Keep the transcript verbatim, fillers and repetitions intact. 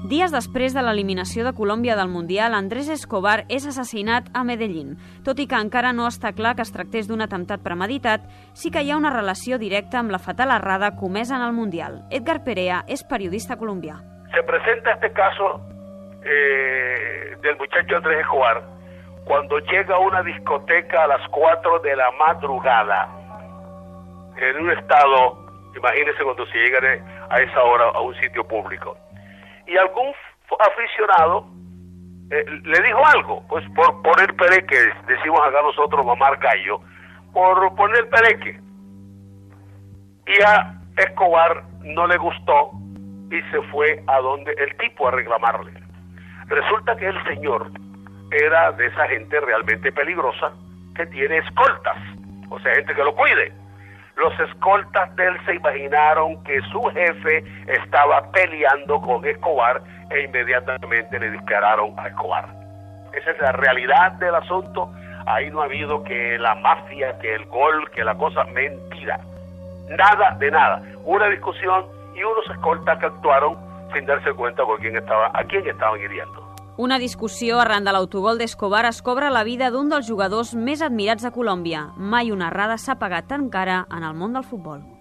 Dies després de l'eliminació de Colòmbia del Mundial, Andrés Escobar és assassinat a Medellín. Tot i que encara no està clar que es tractés d'un atemptat premeditat, sí que hi ha una relació directa amb la fatal errada comesa en el Mundial. Edgar Perea és periodista colombià. Se presenta este caso eh, del muchacho Andrés Escobar cuando llega a una discoteca a las cuatro de la madrugada en un estado, imagínense cuando se llega a esa hora a un sitio público. Y algún aficionado eh, le dijo algo, pues por poner pereque, decimos acá nosotros mamar gallo, por poner pereque. Y a Escobar no le gustó y se fue a donde el tipo a reclamarle. Resulta que el señor era de esa gente realmente peligrosa que tiene escoltas, o sea, gente que lo cuide. Los escoltas de él se imaginaron que su jefe estaba peleando con Escobar e inmediatamente le dispararon a Escobar. Esa es la realidad del asunto. Ahí no ha habido que la mafia, que el gol, que la cosa, mentira. Nada de nada. Una discusión y unos escoltas que actuaron sin darse cuenta con quién estaba, a quién estaban hiriendo. Una discussió arran de l'autogol d'Escobar es cobra la vida d'un dels jugadors més admirats de Colòmbia. Mai una errada s'ha pagat tan cara en el món del futbol.